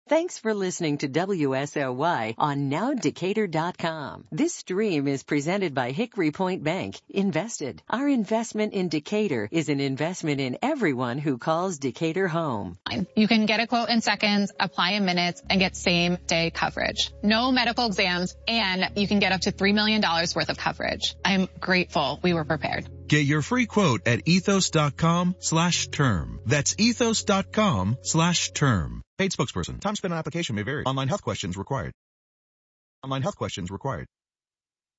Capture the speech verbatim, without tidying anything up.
Thanks for listening to W S O Y on now decatur dot com. This stream is presented by Hickory Point Bank. Invested. Our investment in Decatur is an investment in everyone who calls Decatur home. You can get a quote in seconds, apply in minutes, and get same-day coverage. No medical exams, and you can get up to three million dollars worth of coverage. I'm grateful we were prepared. Get your free quote at ethos.com slash term. That's ethos.com slash term. Paid spokesperson. Time spent on application may vary. Online health questions required. Online health questions required.